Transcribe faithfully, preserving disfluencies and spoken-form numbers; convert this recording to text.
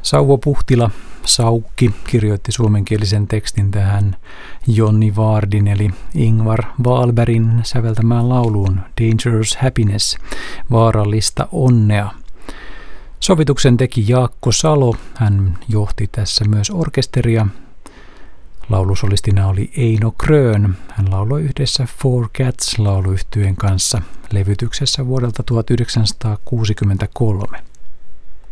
Sauvo Puhtila, Saukki, kirjoitti suomenkielisen tekstin tähän Jonni Waardin eli Ingvar Wahlbergin säveltämään lauluun Dangerous Happiness, vaarallista onnea. Sovituksen teki Jaakko Salo, hän johti tässä myös orkesteria. Laulusolistina oli Eino Krön, hän lauloi yhdessä Four Cats -lauluyhtyeen kanssa levytyksessä vuodelta tuhatyhdeksänsataakuusikymmentäkolme.